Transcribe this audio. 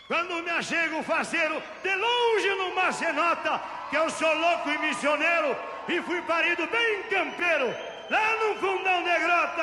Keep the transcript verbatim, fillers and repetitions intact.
Quando me achego faceiro, de longe numa se nota que eu sou louco e missioneiro e fui parido bem campeiro, lá no fundão de grota.